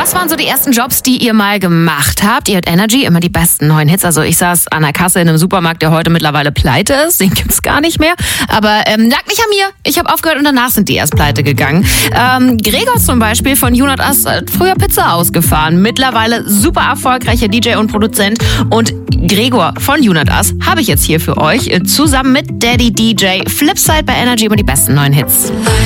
Was waren so die ersten Jobs, die ihr mal gemacht habt? Ihr hört Energy, immer die besten neuen Hits. Also ich saß an der Kasse in einem Supermarkt, der heute mittlerweile pleite ist. Den gibt's gar nicht mehr. Aber lag nicht an mir. Ich habe aufgehört und danach sind die erst pleite gegangen. Gregor zum Beispiel von You Not Us hat früher Pizza ausgefahren. Mittlerweile super erfolgreicher DJ und Produzent. Und Gregor von You Not Us habe ich jetzt hier für euch. Zusammen mit Daddy DJ Flipside bei Energy, immer die besten neuen Hits.